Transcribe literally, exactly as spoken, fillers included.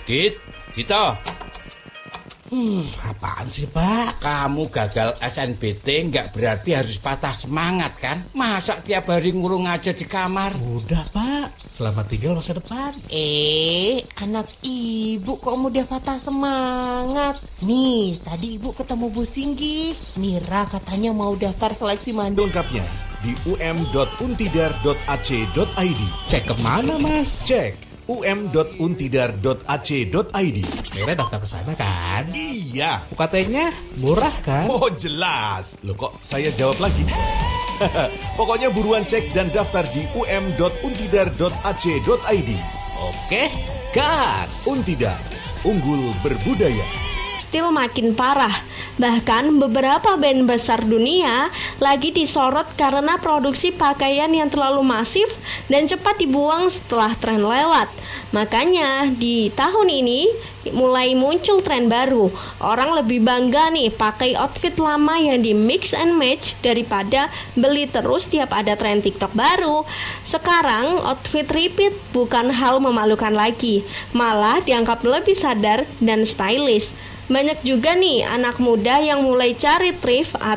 Dit, Dito. Hmm, apaan sih Pak? Kamu gagal S N B T nggak berarti harus patah semangat kan? Masa tiap hari ngurung aja di kamar? Udah Pak, selamat tinggal masa depan. Eh, anak ibu kok mudah patah semangat? Nih, tadi ibu ketemu Bu Singgi. Mira katanya mau daftar seleksi mandul. Lengkapnya di u m dot untidar dot a c dot i d. Cek kemana Mas? Cek u m dot untidar dot a c dot i d. Mira daftar ke sana kan? Iya. U K T-nya murah kan? Oh jelas. Loh kok saya jawab lagi? Pokoknya buruan cek dan daftar di u m dot untidar dot a c dot i d. Oke, gas. Untidar, unggul berbudaya. Still makin parah. Bahkan beberapa band besar dunia lagi disorot karena produksi pakaian yang terlalu masif dan cepat dibuang setelah tren lewat. Makanya di tahun ini mulai muncul tren baru. Orang lebih bangga nih pakai outfit lama yang di mix and match daripada beli terus tiap ada tren TikTok baru. Sekarang outfit repeat bukan hal memalukan lagi, malah dianggap lebih sadar dan stylish. Banyak juga nih anak muda yang mulai cari thrift